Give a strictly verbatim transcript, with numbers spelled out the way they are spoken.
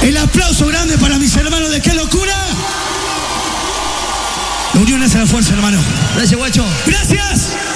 El aplauso grande para mis hermanos de ¡Qué locura! La unión hace la fuerza, hermano. Gracias, guacho. ¡Gracias!